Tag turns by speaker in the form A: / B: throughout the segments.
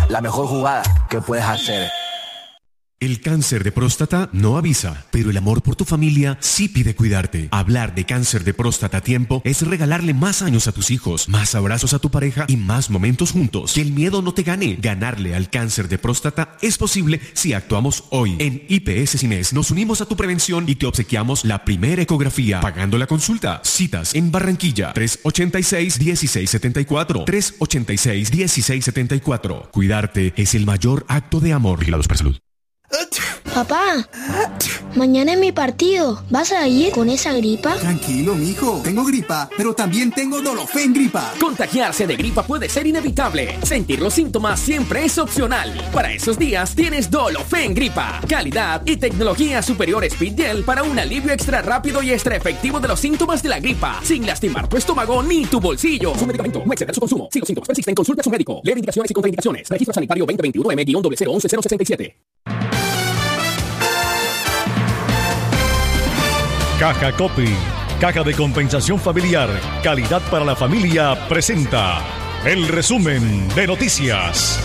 A: la mejor jugada que puedes hacer.
B: El cáncer de próstata no avisa, pero el amor por tu familia sí pide cuidarte. Hablar de cáncer de próstata a tiempo es regalarle más años a tus hijos, más abrazos a tu pareja y más momentos juntos. Que el miedo no te gane. Ganarle al cáncer de próstata es posible si actuamos hoy. En IPS Cines nos unimos a tu prevención y te obsequiamos la primera ecografía, pagando la consulta. Citas en Barranquilla, 386-1674, 386-1674. Cuidarte es el mayor acto de amor. Vigilados por salud.
C: Papá, mañana es mi partido. ¿Vas a ir con esa gripa?
D: Tranquilo, mijo. Tengo gripa, pero también tengo Dolofen gripa.
E: Contagiarse de gripa puede ser inevitable. Sentir los síntomas siempre es opcional. Para esos días tienes Dolofen gripa. Calidad y tecnología superior Speed Gel para un alivio extra rápido y extra efectivo de los síntomas de la gripa, sin lastimar tu estómago ni tu bolsillo. Su medicamento, no exceder su consumo. Si los síntomas persisten, consulte a su médico. Leer indicaciones y contraindicaciones. Registro sanitario 2021-M-0011067.
F: Caja Copy, Caja de Compensación Familiar, calidad para la familia, presenta el resumen de noticias.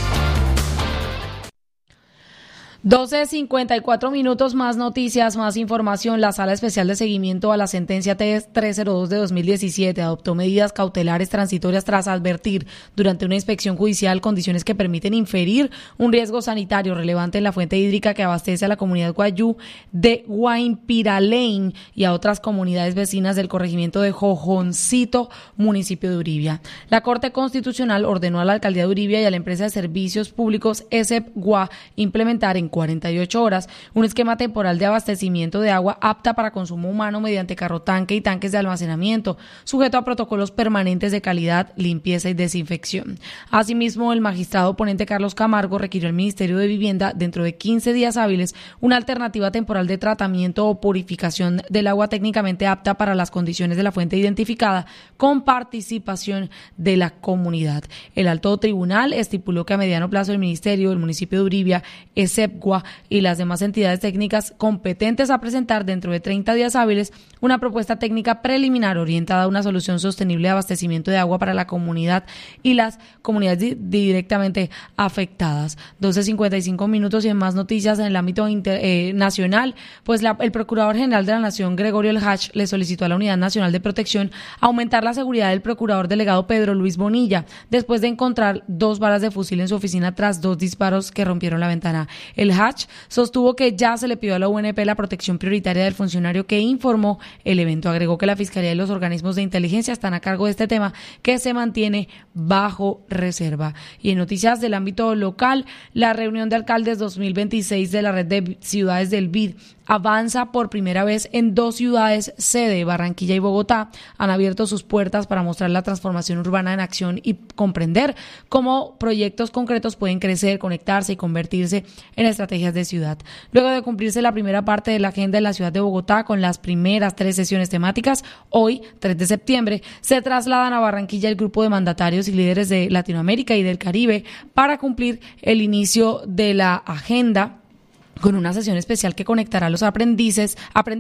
G: 12:54 más noticias, más información. La Sala Especial de Seguimiento a la Sentencia T-302 de 2017 adoptó medidas cautelares transitorias tras advertir durante una inspección judicial condiciones que permiten inferir un riesgo sanitario relevante en la fuente hídrica que abastece a la comunidad guayú de Guaynpiralein y a otras comunidades vecinas del corregimiento de Jojoncito, municipio de Uribia. La Corte Constitucional ordenó a la Alcaldía de Uribia y a la empresa de servicios públicos ESEP-GUA implementar en 48 horas un esquema temporal de abastecimiento de agua apta para consumo humano mediante carro tanque y tanques de almacenamiento, sujeto a protocolos permanentes de calidad, limpieza y desinfección. Asimismo, el magistrado ponente Carlos Camargo requirió al Ministerio de Vivienda, dentro de 15 días hábiles, una alternativa temporal de tratamiento o purificación del agua técnicamente apta para las condiciones de la fuente identificada, con participación de la comunidad. El alto tribunal estipuló que a mediano plazo el Ministerio, el municipio de Uribia, ESEP y las demás entidades técnicas competentes a presentar dentro de 30 días hábiles una propuesta técnica preliminar orientada a una solución sostenible de abastecimiento de agua para la comunidad y las comunidades directamente afectadas. 12:55 y en más noticias en el ámbito nacional, pues el Procurador General de la Nación, Gregorio El Hach, le solicitó a la Unidad Nacional de Protección aumentar la seguridad del Procurador Delegado Pedro Luis Bonilla, después de encontrar 2 balas de fusil en su oficina tras 2 disparos que rompieron la ventana. El Hach sostuvo que ya se le pidió a la UNP la protección prioritaria del funcionario que informó el evento. Agregó que la Fiscalía y los organismos de inteligencia están a cargo de este tema, que se mantiene bajo reserva. Y en noticias del ámbito local, la reunión de alcaldes 2026 de la red de ciudades del BID avanza por primera vez en 2 ciudades sede, Barranquilla y Bogotá. Han abierto sus puertas para mostrar la transformación urbana en acción y comprender cómo proyectos concretos pueden crecer, conectarse y convertirse en estrategias de ciudad. Luego de cumplirse la primera parte de la agenda de la ciudad de Bogotá con las primeras 3 sesiones temáticas, hoy, 3 de septiembre, se trasladan a Barranquilla el grupo de mandatarios y líderes de Latinoamérica y del Caribe para cumplir el inicio de la agenda con una sesión especial que conectará los aprendizajes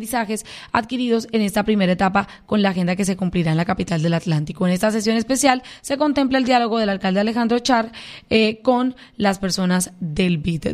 G: adquiridos en esta primera etapa con la agenda que se cumplirá en la capital del Atlántico. En esta sesión especial se contempla el diálogo del alcalde Alejandro Char con las personas del BID.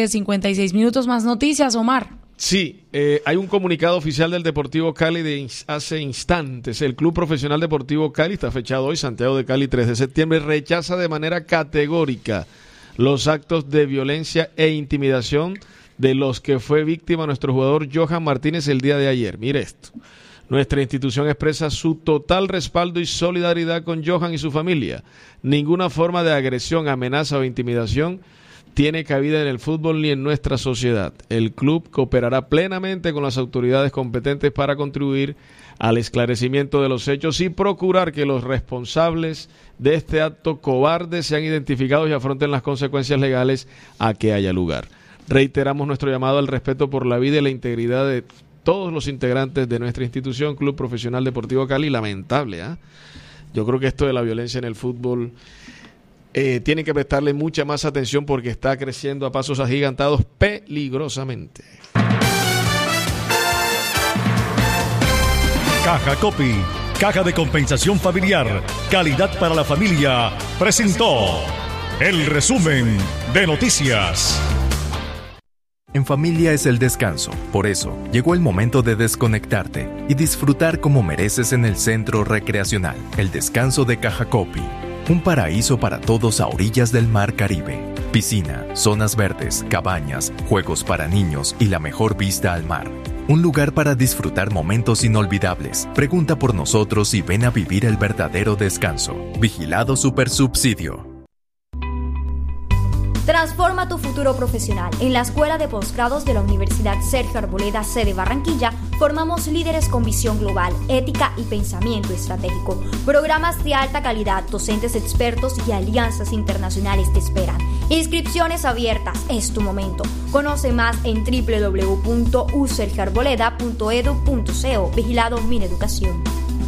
G: 12:56 más noticias, Omar.
H: Sí, hay un comunicado oficial del Deportivo Cali de hace instantes. El Club Profesional Deportivo Cali, está fechado hoy, Santiago de Cali, 3 de septiembre, rechaza de manera categórica los actos de violencia e intimidación de los que fue víctima nuestro jugador Johan Martínez el día de ayer. Mire esto. Nuestra institución expresa su total respaldo y solidaridad con Johan y su familia. Ninguna forma de agresión, amenaza o intimidación tiene cabida en el fútbol ni en nuestra sociedad. El club cooperará plenamente con las autoridades competentes para contribuir al esclarecimiento de los hechos y procurar que los responsables de este acto cobarde sean identificados y afronten las consecuencias legales a que haya lugar. Reiteramos nuestro llamado al respeto por la vida y la integridad de todos los integrantes de nuestra institución, Club Profesional Deportivo Cali. Lamentable, Yo creo que esto de la violencia en el fútbol tiene que prestarle mucha más atención porque está creciendo a pasos agigantados peligrosamente.
F: Caja Copy, Caja de Compensación Familiar, calidad para la familia, presentó el resumen de noticias.
I: En familia es el descanso, por eso llegó el momento de desconectarte y disfrutar como mereces en el Centro Recreacional, el Descanso de Cajacopi. Un paraíso para todos a orillas del Mar Caribe. Piscina, zonas verdes, cabañas, juegos para niños y la mejor vista al mar. Un lugar para disfrutar momentos inolvidables. Pregunta por nosotros y ven a vivir el verdadero descanso. Vigilado Supersubsidio.
J: Transforma tu futuro profesional. En la Escuela de Posgrados de la Universidad Sergio Arboleda, sede Barranquilla, formamos líderes con visión global, ética y pensamiento estratégico. Programas de alta calidad, docentes expertos y alianzas internacionales te esperan. Inscripciones abiertas, es tu momento. Conoce más en www.usergioarboleda.edu.co. Vigilado Mineducación.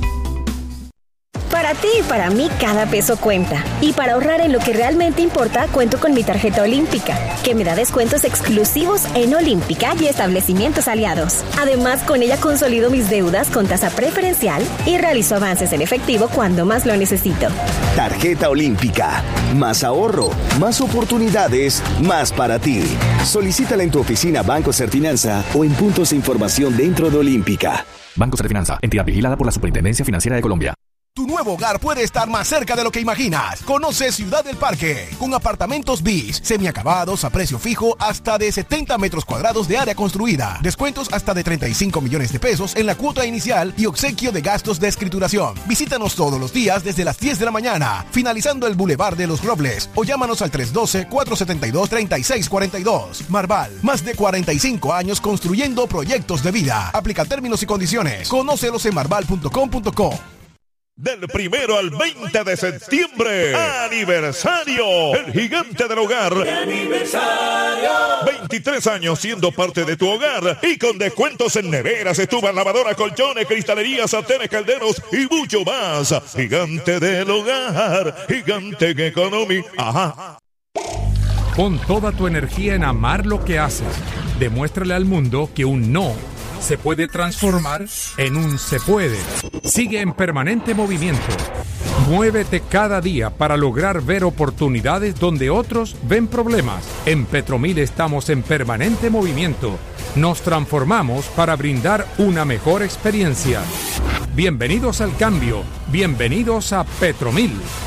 K: Para ti y para mí, cada peso cuenta. Y para ahorrar en lo que realmente importa, cuento con mi tarjeta Olímpica, que me da descuentos exclusivos en Olímpica y establecimientos aliados. Además, con ella consolido mis deudas con tasa preferencial y realizo avances en efectivo cuando más lo necesito.
L: Tarjeta Olímpica. Más ahorro, más oportunidades, más para ti. Solicítala en tu oficina Banco Serfinanza o en puntos de información dentro de Olímpica.
M: Banco Serfinanza, entidad vigilada por la Superintendencia Financiera de Colombia.
N: Tu nuevo hogar puede estar más cerca de lo que imaginas. Conoce Ciudad del Parque, con apartamentos BIS, semiacabados a precio fijo hasta de 70 metros cuadrados de área construida. Descuentos hasta de 35 millones de pesos en la cuota inicial y obsequio de gastos de escrituración. Visítanos todos los días desde las 10 de la mañana, finalizando el Boulevard de los Robles, o llámanos al 312-472-3642. Marval, más de 45 años construyendo proyectos de vida. Aplica términos y condiciones. Conócelos en marval.com.co.
O: Del 1 al 20 de septiembre, aniversario, el gigante del hogar. ¡Aniversario! 23 años siendo parte de tu hogar y con descuentos en neveras, estufas, lavadoras, colchones, cristalerías, sartenes, calderos y mucho más. Gigante del hogar, gigante economy. Ajá.
P: Pon toda tu energía en amar lo que haces. Demuéstrale al mundo que un no se puede transformar en un se puede. Sigue en permanente movimiento. Muévete cada día para lograr ver oportunidades donde otros ven problemas. En Petromil estamos en permanente movimiento. Nos transformamos para brindar una mejor experiencia. Bienvenidos al cambio. Bienvenidos a Petromil.